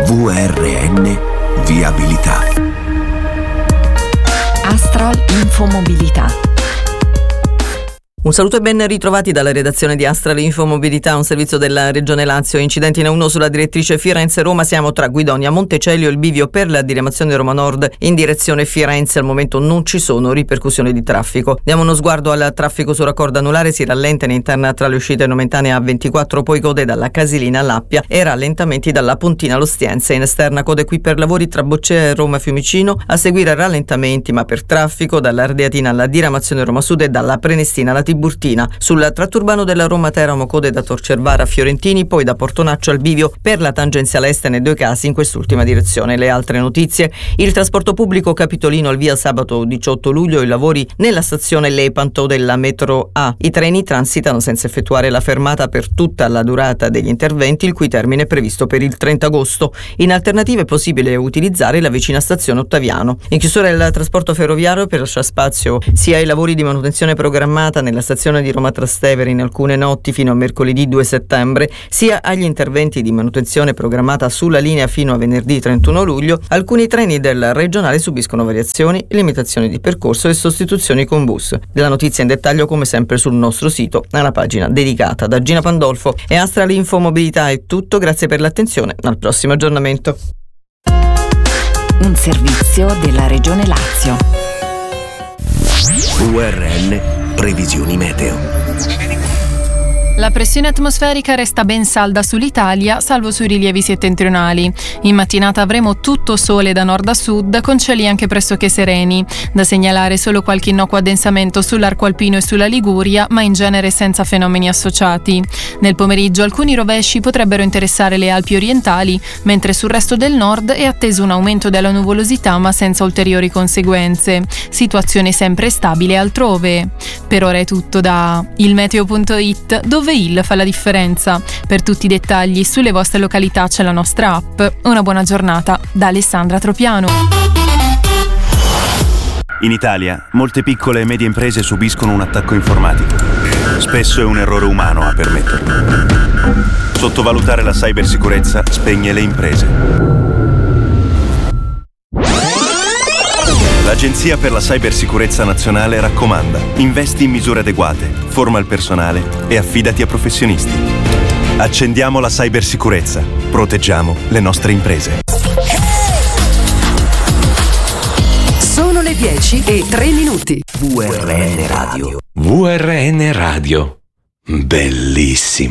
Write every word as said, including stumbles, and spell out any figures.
V R N Viabilità. Astral Infomobilità. Un saluto e ben ritrovati dalla redazione di Astral Infomobilità, un servizio della Regione Lazio. Incidenti in A uno sulla direttrice Firenze-Roma, siamo tra Guidonia, Montecelio e il bivio per la diramazione Roma Nord in direzione Firenze. Al momento non ci sono ripercussioni di traffico. Diamo uno sguardo al traffico su raccordo anulare, si rallenta in interna tra le uscite nomentane A ventiquattro, poi code dalla Casilina all'Appia e rallentamenti dalla Pontina all'Ostiense. In esterna code qui per lavori tra Boccea e Roma Fiumicino, a seguire rallentamenti ma per traffico dalla Ardeatina alla diramazione Roma Sud e dalla Prenestina alla Tiburtina. Sul tratto urbano della Roma Teramo code da Torcervara a Fiorentini, poi da Portonaccio al bivio per la tangenziale est nei due casi in quest'ultima direzione. Le altre notizie: il trasporto pubblico capitolino al via sabato diciotto luglio, i lavori nella stazione Lepanto della metro A. I treni transitano senza effettuare la fermata per tutta la durata degli interventi, il cui termine è previsto per il trenta agosto. In alternativa è possibile utilizzare la vicina stazione Ottaviano. In chiusura il trasporto ferroviario per lasciare spazio sia ai lavori di manutenzione programmata nella stazione di Roma Trastevere in alcune notti fino a mercoledì due settembre, sia agli interventi di manutenzione programmata sulla linea fino a venerdì trentuno luglio. Alcuni treni del regionale subiscono variazioni, limitazioni di percorso e sostituzioni con bus. Della notizia in dettaglio come sempre sul nostro sito, alla pagina dedicata. Da Gina Pandolfo e Astral Infomobilità è tutto, grazie per l'attenzione, al prossimo aggiornamento. Un servizio della Regione Lazio. V R N Previsioni meteo. La pressione atmosferica resta ben salda sull'Italia, salvo sui rilievi settentrionali. In mattinata avremo tutto sole da nord a sud, con cieli anche pressoché sereni. Da segnalare solo qualche innocuo addensamento sull'arco alpino e sulla Liguria, ma in genere senza fenomeni associati. Nel pomeriggio alcuni rovesci potrebbero interessare le Alpi orientali, mentre sul resto del nord è atteso un aumento della nuvolosità, ma senza ulteriori conseguenze. Situazione sempre stabile altrove. Per ora è tutto da ilmeteo punto it, dove il fa la differenza. Per tutti i dettagli sulle vostre località c'è la nostra app. Una buona giornata da Alessandra Tropiano. In Italia, molte piccole e medie imprese subiscono un attacco informatico. Spesso è un errore umano a permetterlo. Sottovalutare la cybersicurezza spegne le imprese. L'Agenzia per la Cybersicurezza Nazionale raccomanda: investi in misure adeguate, forma il personale e affidati a professionisti. Accendiamo la cybersicurezza, proteggiamo le nostre imprese. Sono le dieci e tre minuti. V R N Radio. V R N Radio. Bellissimo.